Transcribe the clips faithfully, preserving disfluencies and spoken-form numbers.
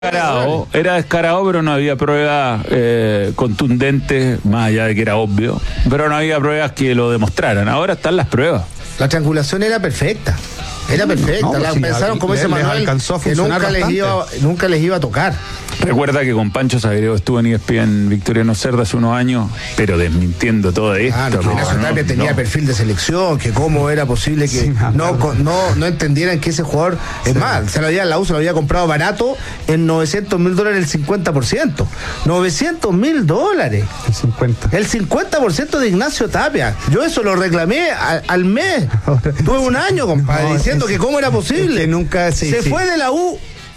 descarado, era descarado, pero no había pruebas eh, contundentes, más allá de que era obvio, pero no había pruebas que lo demostraran. Ahora están las pruebas. La triangulación era perfecta, era perfecta. No, la sí, pensaron, como les, ese les Manuel, que nunca les, iba, nunca les iba a tocar. Recuerda que con Pancho Sagredo estuvo en E S P N Victoriano Cerda hace unos años, pero desmintiendo todo esto. Claro, que Ignacio no, Tapia no, tenía no. perfil de selección, que cómo era posible que sí, no, no, no entendieran que ese jugador, es sí. más, se lo había, la U se lo había comprado barato en novecientos mil dólares el cincuenta por ciento. novecientos mil dólares. El cincuenta. El cincuenta por ciento de Ignacio Tapia. Yo eso lo reclamé al, al mes. Tuve un año, compadre, no, diciendo es, que cómo era posible. Es que nunca sí, se sí. fue de la U.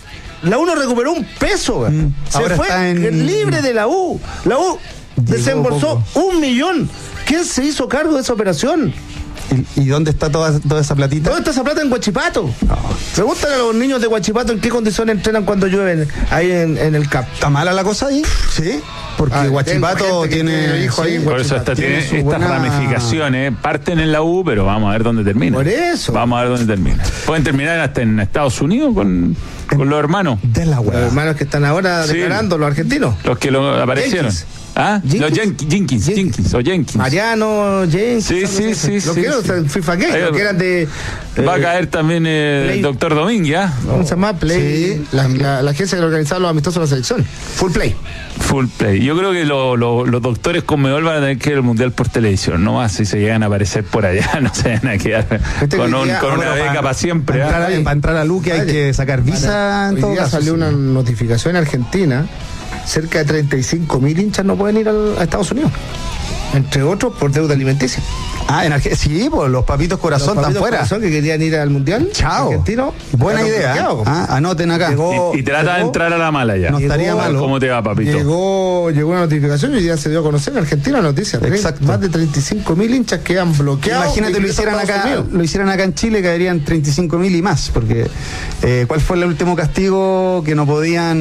La U no recuperó un peso, mm, se ahora fue está en... libre de la U. La U Llegó desembolsó poco. un millón. ¿Quién se hizo cargo de esa operación? ¿Y, y dónde está toda, toda esa platita? ¿Dónde está esa plata? En Huachipato. No. Pregúntale a los niños de Huachipato en qué condiciones entrenan cuando llueven ahí en, en el C A P. ¿Está mala la cosa ahí? Sí. Porque ah, Huachipato tiene, tiene hijo ahí, sí, por eso esta, tiene, tiene estas buena... ramificaciones parten en la U, pero vamos a ver dónde termina. Por eso. Vamos a ver dónde termina. Pueden terminar hasta en Estados Unidos con, con los hermanos. De la los hermanos que están ahora sí. declarando, los argentinos. Los que lo aparecieron. Jenkins. ¿Ah? Jenkins. Los Jenkins, Jenkins, Jenkins, o Jenkins. Mariano, Jenkins. Sí, sí, sí. Los sí, que sí. eran FIFA Game, los que eran de. Eh, va a caer también eh, el doctor Domínguez. ¿Ah? ¿Cómo se llama? Play. Sí. La, la, la agencia que organizaba los amistosos de la selección. Full Play. Full Play. Yo creo que lo, lo, los doctores Conmebol van a tener que ir al Mundial por televisión. No más si se llegan a aparecer por allá, no se van a quedar este con, un, con una beca para, para siempre. Para, ¿ah? entrar, para entrar a Luque hay que sacar visa. Hoy día salió una notificación en Argentina. Cerca de treinta y cinco mil hinchas no pueden ir al, a Estados Unidos, entre otros por deuda alimenticia. Ah, en Argentina, sí, pues los papitos corazón están fuera. Corazón que querían ir al mundial. Chao. Argentino. Buena idea. Ah, anoten acá. Llegó, y, y trata llegó, de entrar a la mala ya. No llegó, estaría malo. ¿Cómo te va, papito? Llegó, llegó una notificación y ya se dio a conocer en Argentina la noticia. Exacto. Más de treinta y cinco mil hinchas quedan bloqueados. Imagínate lo hicieran acá, lo hicieran acá en Chile, caerían treinta y cinco mil y más, porque eh, ¿cuál fue el último castigo? Que no podían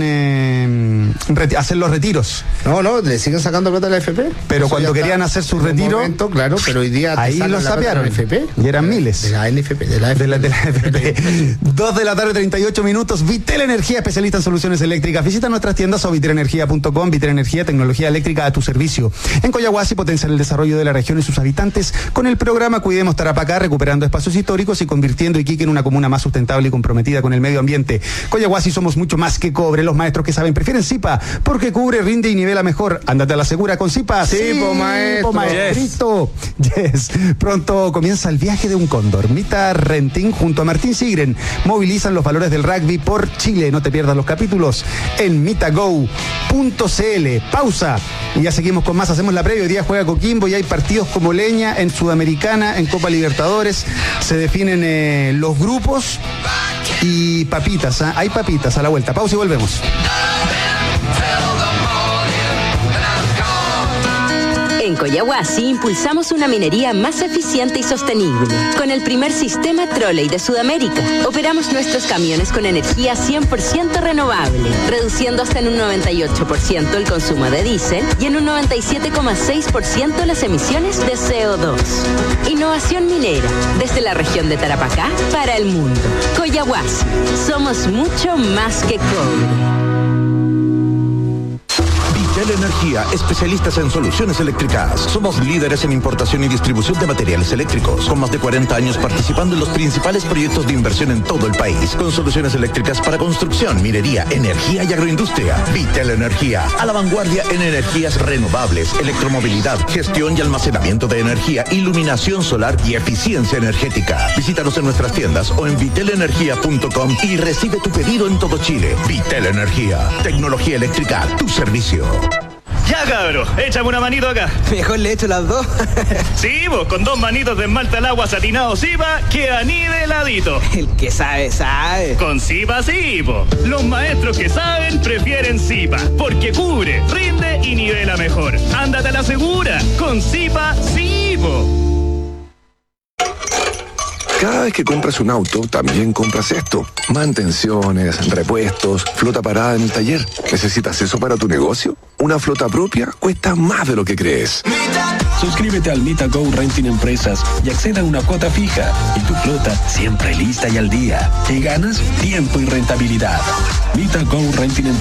eh, hacer los retiros. No, no, le siguen sacando plata a la F P. Pero cuando querían hacer sus retiros, claro, pero hoy día ahí los sapearon. F P, y eran miles. De la N F P, de la F P. De la, de la F P. Dos de la tarde, treinta y ocho minutos. Vitel Energía, especialista en soluciones eléctricas. Visita nuestras tiendas o vitel energía punto com. Vitel Energía, tecnología eléctrica a tu servicio. En Coyahuasi, potenciar el desarrollo de la región y sus habitantes con el programa Cuidemos Tarapacá, recuperando espacios históricos y convirtiendo Iquique en una comuna más sustentable y comprometida con el medio ambiente. Coyahuasi somos mucho más que cobre. Los maestros que saben prefieren Zipa, porque cubre, rinde y nivela mejor. Ándate a la segura con Zipa. Sí, sí po, maestro. Po, maestrito. Yes. Pronto comienza el viaje de un cóndor. Mita Renting junto a Martín Sigren movilizan los valores del rugby por Chile. No te pierdas los capítulos en mitago punto cl. Pausa y ya seguimos con más. Hacemos la previa. Hoy día juega Coquimbo y hay partidos como leña en Sudamericana, en Copa Libertadores. Se definen eh, los grupos y papitas. ¿eh? Hay papitas a la vuelta. Pausa y volvemos. En Coyahuasi impulsamos una minería más eficiente y sostenible. Con el primer sistema Trolley de Sudamérica, operamos nuestros camiones con energía cien por ciento renovable, reduciendo hasta en un noventa y ocho por ciento el consumo de diésel y en un noventa y siete coma seis por ciento las emisiones de C O dos. Innovación minera, desde la región de Tarapacá para el mundo. Coyahuasi, somos mucho más que cobre. Vitel Energía, especialistas en soluciones eléctricas. Somos líderes en importación y distribución de materiales eléctricos, con más de cuarenta años participando en los principales proyectos de inversión en todo el país, con soluciones eléctricas para construcción, minería, energía y agroindustria. Vitel Energía, a la vanguardia en energías renovables, electromovilidad, gestión y almacenamiento de energía, iluminación solar y eficiencia energética. Visítanos en nuestras tiendas o en vitel energía punto com y recibe tu pedido en todo Chile. Vitel Energía, tecnología eléctrica a tu servicio. Ya, cabro, échame una manito acá. Mejor le echo las dos. Sí, vos, con dos manitos de esmalta al agua satinado Zipa, queda niveladito. El que sabe, sabe. Con Zipa sí, po. Los maestros que saben prefieren Zipa, porque cubre, rinde y nivela mejor. Ándate a la segura, con Zipa sí, po. Cada vez que compras un auto, también compras esto. Mantenciones, repuestos, flota parada en el taller. ¿Necesitas eso para tu negocio? Una flota propia cuesta más de lo que crees. Suscríbete al Mita Go Renting Empresas y acceda a una cuota fija y tu flota siempre lista y al día. ¿Qué ganas? Tiempo y rentabilidad. Mita Go Renting Empresas.